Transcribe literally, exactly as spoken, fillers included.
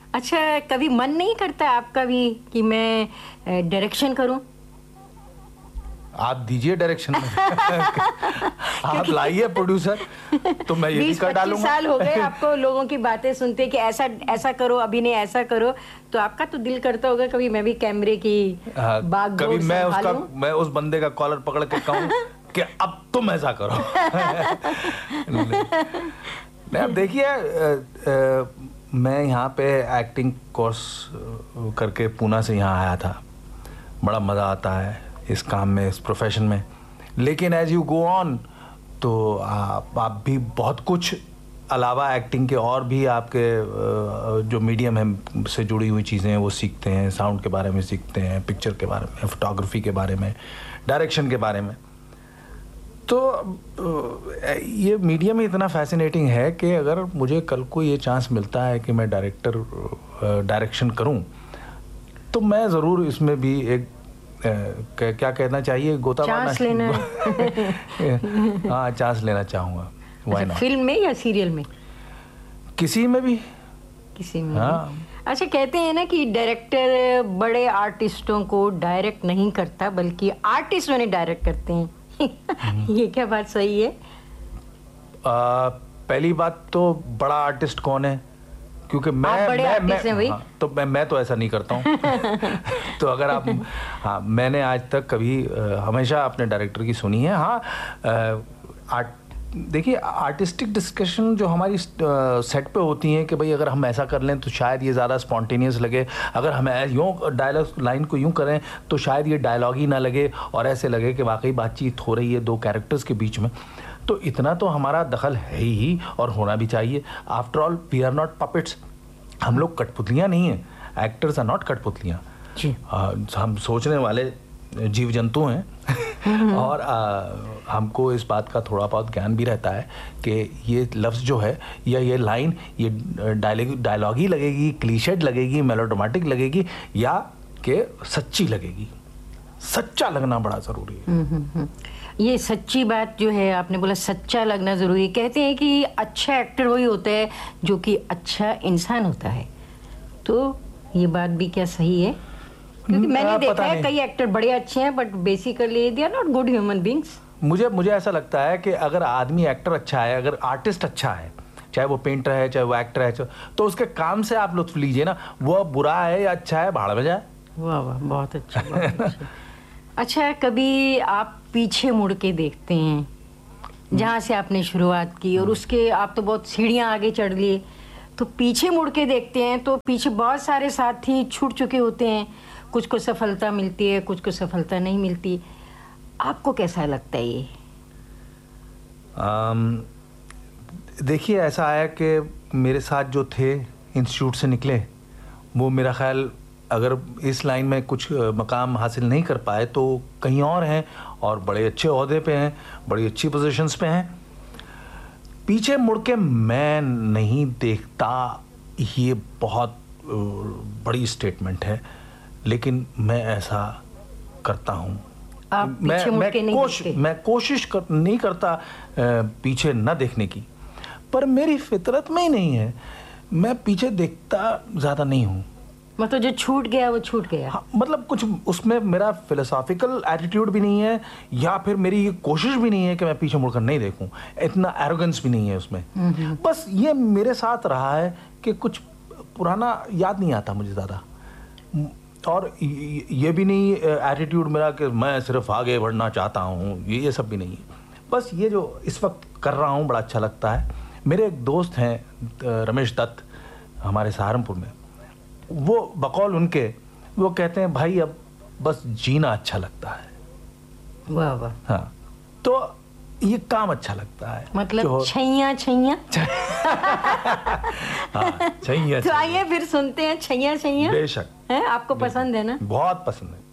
अच्छा, कभी मन नहीं करता आपका भी कि मैं डायरेक्शन करूं? आप दीजिए डायरेक्शन में। आप लाइए प्रोड्यूसर, तो मैं ये भी कर डालूंगा। बीस पच्चीस साल हो गए आपको लोगों की बातें सुनते कि ऐसा ऐसा करो, अभिनय ऐसा करो, तो आपका तो दिल करता होगा कभी मैं भी कैमरे की बागडोर कभी मैं उसका मैं उस बंदे का कॉलर पकड़ के कहूं कि अब तुम ऐसा करो। नहीं, अब देखिए, मैं यहाँ पे एक्टिंग कोर्स करके पूना से यहाँ आया था। बड़ा मज़ा आता है इस काम में, इस प्रोफेशन में, लेकिन एज यू गो ऑन तो आप आप भी बहुत कुछ अलावा एक्टिंग के और भी आपके जो मीडियम है से जुड़ी हुई चीज़ें हैं वो सीखते हैं। साउंड के बारे में सीखते हैं, पिक्चर के बारे में, फोटोग्राफी के बारे में, डायरेक्शन के बारे में। तो ये मीडियम ही इतना फैसिनेटिंग है कि अगर मुझे कल को ये चांस मिलता है कि मैं डायरेक्टर डायरेक्शन करूं, तो मैं ज़रूर इसमें भी एक आ, क्या कहना चाहिए, गोता चांस लेना। हाँ, चांस लेना चाहूँगा। अच्छा, फिल्म में या सीरियल में? किसी में भी, किसी में। हाँ। अच्छा, कहते हैं ना कि डायरेक्टर बड़े आर्टिस्टों को डायरेक्ट नहीं करता बल्कि आर्टिस्ट उन्हें डायरेक्ट करते हैं। ये क्या बात सही है? आ, पहली बात तो बड़ा आर्टिस्ट कौन है, क्योंकि मैं आप बड़े मैं, मैं हैं हाँ, तो मैं मैं तो ऐसा नहीं करता हूँ। तो अगर आप, हाँ, मैंने आज तक कभी आ, हमेशा अपने डायरेक्टर की सुनी है। हाँ, आर्ट देखिए, आर्टिस्टिक डिस्कशन जो हमारी सेट पे होती हैं कि भाई अगर हम ऐसा कर लें तो शायद ये ज़्यादा स्पॉन्टेनियस लगे, अगर हम यूँ डायलॉग लाइन को यूँ करें तो शायद ये डायलॉग ही ना लगे और ऐसे लगे कि वाकई बातचीत हो रही है दो कैरेक्टर्स के बीच में। तो इतना तो हमारा दखल है ही और होना भी चाहिए। After all we are not puppets, हम लोग कठपुतलियाँ नहीं हैं। एक्टर्स आर नॉट कठपुतलियाँ, हम सोचने वाले जीव जंतु हैं। और आ, हमको इस बात का थोड़ा बहुत ज्ञान भी रहता है कि ये लफ्ज़ जो है या ये लाइन ये डायलॉग डायलॉग ही लगेगी, क्लीशेड लगेगी, मेलोड्रामेटिक लगेगी या कि सच्ची लगेगी। सच्चा लगना बड़ा ज़रूरी है। ये सच्ची बात जो है, आपने बोला सच्चा लगना ज़रूरी है। कहते हैं कि अच्छा एक्टर वही होता है जो कि अच्छा इंसान होता है, तो ये बात भी क्या सही है? क्योंकि मैंने देखा है कई एक्टर बड़े अच्छे हैं but basically they are not good human beings. मुझे मुझे ऐसा लगता है कि अगर आदमी एक्टर अच्छा है, अगर आर्टिस्ट अच्छा है, चाहे वो पेंटर है चाहे वो एक्टर है, तो उसके काम से आप लुत्फ लीजिए ना। वो बुरा है या अच्छा है, भाड़ में जाए। वाह वाह, बहुत अच्छा, बहुत अच्छा। अच्छा, कभी आप पीछे मुड़ के देखते हैं जहाँ से आपने शुरुआत की और उसके आप तो बहुत सीढ़ियाँ आगे चढ़ लिए, तो पीछे मुड़ के देखते हैं तो पीछे बहुत सारे साथी छूट चुके होते हैं, कुछ को सफलता मिलती है, कुछ को सफलता नहीं मिलती। आपको कैसा लगता है ये? um, देखिए, ऐसा है कि मेरे साथ जो थे इंस्टीट्यूट से निकले, वो मेरा ख्याल अगर इस लाइन में कुछ मकाम हासिल नहीं कर पाए तो कहीं और हैं और बड़े अच्छे ओहदे पे हैं, बड़ी अच्छी पोजीशंस पे हैं। पीछे मुड़ के मैं नहीं देखता, ये बहुत बड़ी स्टेटमेंट है, लेकिन मैं ऐसा करता हूँ। आप पीछे मुड़ के नहीं देखते? मैं कोशिश कर, नहीं करता पीछे न देखने की, पर मेरी फितरत में ही नहीं है। मैं पीछे देखता ज़्यादा नहीं हूँ। मतलब जो छूट गया वो छूट गया। हाँ, मतलब कुछ उसमें मेरा फिलोसॉफिकल एटीट्यूड भी नहीं है या फिर मेरी ये कोशिश भी नहीं है कि मैं पीछे मुड़कर नहीं देखूं। इतना एरोगेंस भी नहीं है उसमें। बस ये मेरे साथ रहा है कि कुछ पुराना याद नहीं आता मुझे ज़्यादा, और ये भी नहीं एटीट्यूड मेरा कि मैं सिर्फ आगे बढ़ना चाहता हूँ, ये ये सब भी नहीं है। बस ये जो इस वक्त कर रहा हूँ बड़ा अच्छा लगता है। मेरे एक दोस्त हैं रमेश दत्त, हमारे सहारनपुर में, वो बकौल उनके वो कहते हैं भाई अब बस जीना अच्छा लगता है। वाह वाह। हाँ, तो ये काम अच्छा लगता है। मतलब छैया छैया। हाँ, छैया। तो आइए फिर सुनते हैं छैया छैया। बेशक। है आपको पसंद है ना? बहुत पसंद है।